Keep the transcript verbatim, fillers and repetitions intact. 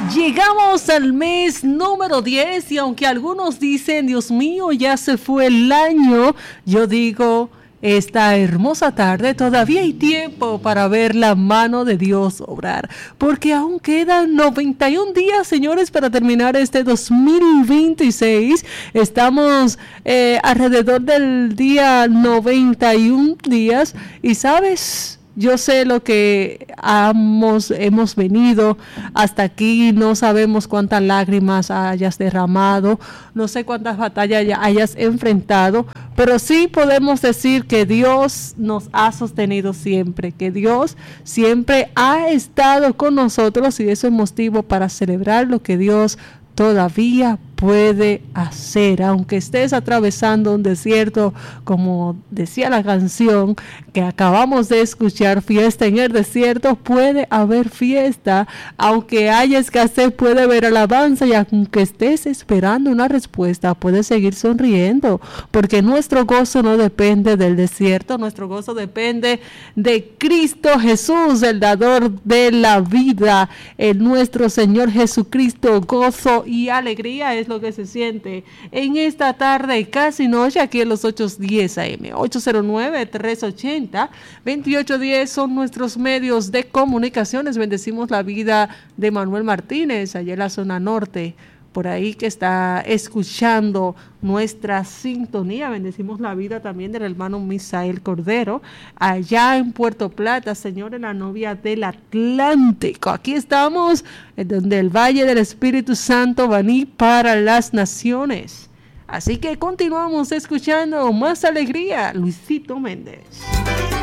Llegamos al mes número diez y aunque algunos dicen, Dios mío, ya se fue el año, yo digo, esta hermosa tarde todavía hay tiempo para ver la mano de Dios obrar, porque aún quedan noventa y un días, señores, para terminar este dos mil veintiséis. Estamos eh, alrededor del día noventa y un días y, ¿sabes? Yo sé lo que hemos, hemos venido hasta aquí, no sabemos cuántas lágrimas hayas derramado, no sé cuántas batallas hayas enfrentado, pero sí podemos decir que Dios nos ha sostenido siempre, que Dios siempre ha estado con nosotros y eso es motivo para celebrar lo que Dios todavía puede hacer, aunque estés atravesando un desierto, como decía la canción que acabamos de escuchar, fiesta en el desierto, puede haber fiesta, aunque haya escasez puede haber alabanza, y aunque estés esperando una respuesta, puedes seguir sonriendo, porque nuestro gozo no depende del desierto, nuestro gozo depende de Cristo Jesús, el dador de la vida, en nuestro Señor Jesucristo. Gozo y alegría es lo que se siente en esta tarde, casi noche, aquí en los ocho diez A M. ocho cero nueve, tres ochenta, veintiocho diez son nuestros medios de comunicaciones. Bendecimos la vida de Manuel Martínez, allá en la zona norte, por ahí que está escuchando nuestra sintonía. Bendecimos la vida también del hermano Misael Cordero, allá en Puerto Plata, señores, la novia del Atlántico. Aquí estamos, en donde el Valle del Espíritu Santo va a ir para las naciones. Así que continuamos escuchando más alegría, Luisito Méndez.